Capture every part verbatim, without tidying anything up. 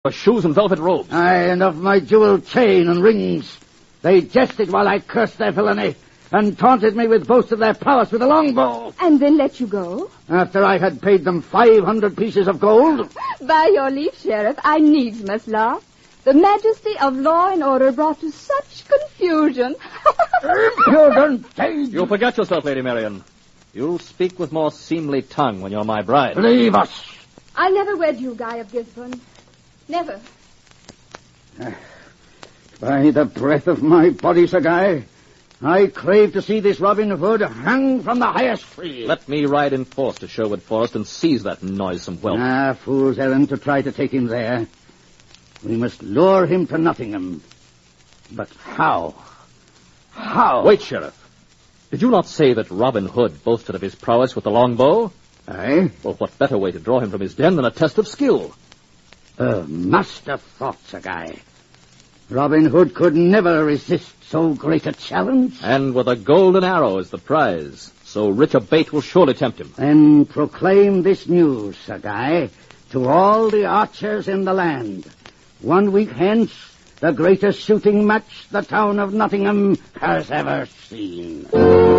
For shoes and velvet robes. Aye, and of my jeweled chain and rings. They jested while I cursed their villainy, and taunted me with boasts of their prowess with a longbow. And then let you go? After I had paid them five hundred pieces of gold. By your leave, Sheriff, I needs must laugh. The majesty of law and order brought to such confusion. Impudent thing! You forget yourself, Lady Marian. You'll speak with more seemly tongue when you're my bride. Leave us. I never wed you, Guy of Gisborne. Never. By the breath of my body, Sir Guy, I crave to see this Robin Hood hung from the highest tree. Let me ride in force to Sherwood Forest and seize that noisome whelp. Ah, fool's errand to try to take him there. We must lure him to Nottingham. But how? How? Wait, Sheriff. Did you not say that Robin Hood boasted of his prowess with the longbow? Aye. Well, what better way to draw him from his den than a test of skill? A master thought, Sir Guy. Robin Hood could never resist so great a challenge. And with a golden arrow as the prize, so rich a bait will surely tempt him. Then proclaim this news, Sir Guy, to all the archers in the land. One week hence, the greatest shooting match the town of Nottingham has ever seen.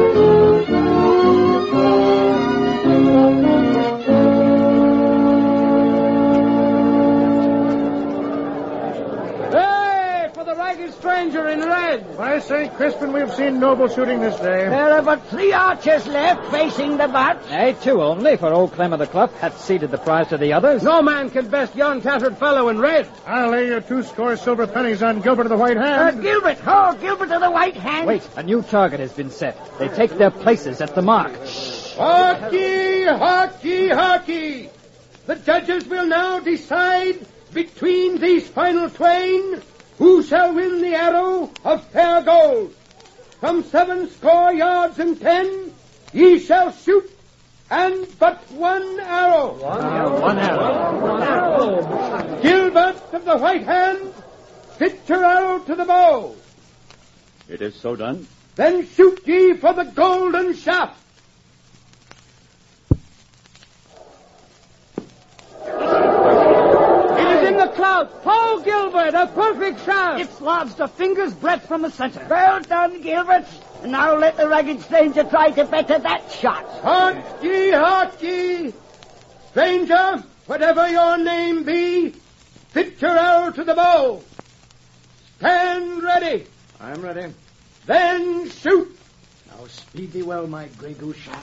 Stranger in red. By Saint Crispin, we've seen noble shooting this day. There are but three archers left facing the butt. Nay, two only, for old Clem of the Clough hath ceded the prize to the others. No man can best yon tattered fellow in red. I'll lay you two score silver pennies on Gilbert of the White Hand. Uh, Gilbert, oh, Gilbert of the White Hand. Wait, a new target has been set. They take their places at the mark. Harkee, harkee, harkee. The judges will now decide between these final twain who shall win the arrow of fair gold. From seven score yards and ten, ye shall shoot, and but one arrow. One arrow. One arrow. One arrow. Gilbert of the White Hand, fit your arrow to the bow. It is so done. Then shoot ye for the golden shaft. Cloud. Ho, Gilbert, a perfect shaft. It's lodged a finger's breadth from the center. Well done, Gilbert. Now let the ragged stranger try to better that shot. Hark ye, hark ye. Stranger, whatever your name be, fit your arrow to the bow. Stand ready. I'm ready. Then shoot. Now speed thee well, my grey goose shaft.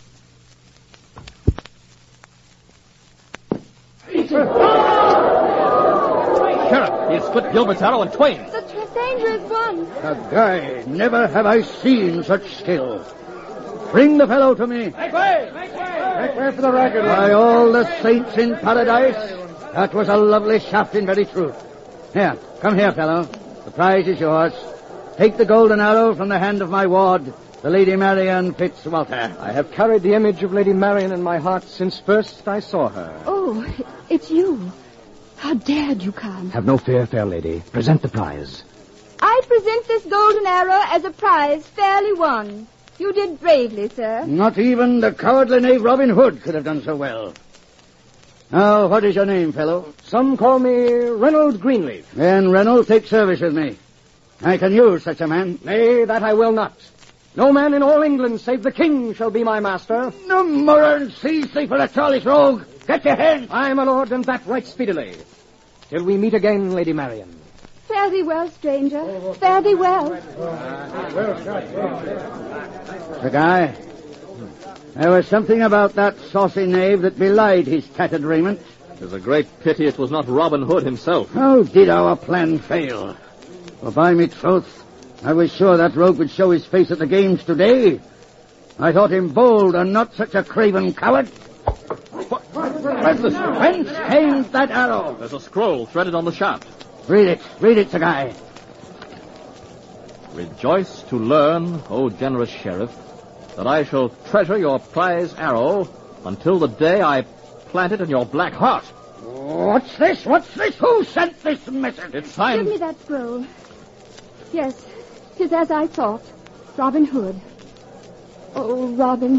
Sheriff, he has split Gilbert's arrow in twain. The stranger is one. Sir Guy, never have I seen such skill. Bring the fellow to me. Make way! Make way! Make way for the ragged one. By all the saints in paradise, that was a lovely shaft in very truth. Here, come here, fellow. The prize is yours. Take the golden arrow from the hand of my ward, the Lady Marian Fitzwalter. I have carried the image of Lady Marian in my heart since first I saw her. Oh, it's you. How dared you come? Have no fear, fair lady. Present the prize. I present this golden arrow as a prize fairly won. You did bravely, sir. Not even the cowardly knave Robin Hood could have done so well. Now, what is your name, fellow? Some call me Reynold Greenleaf. Then, Reynolds, take service with me. I can use such a man. Nay, that I will not. No man in all England save the king shall be my master. No more and seize thee for a churlish rogue. Get your hand. I, my lord, and that right speedily. Till we meet again, Lady Marian. Fare thee well, stranger. Fare thee well. Sir Guy, there was something about that saucy knave that belied his tattered raiment. It is a great pity it was not Robin Hood himself. How did our plan fail? For by me troth, I was sure that rogue would show his face at the games today. I thought him bold and not such a craven coward. Francis, Whence came that arrow? There's a scroll threaded on the shaft. Read it. Read it, Sir Guy. Rejoice to learn, O generous sheriff, that I shall treasure your prize arrow until the day I plant it in your black heart. What's this? What's this? Who sent this message? It's signed... Give me that scroll. Yes, 'tis as I thought. Robin Hood. Oh, Robin